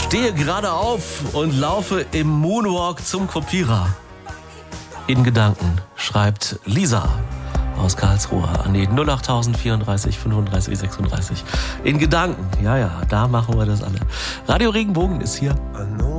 Stehe gerade auf und laufe im Moonwalk zum Kopierer. In Gedanken schreibt Lisa aus Karlsruhe an die 08000 34 35 36. In Gedanken, ja, da machen wir das alle. Radio Regenbogen ist hier.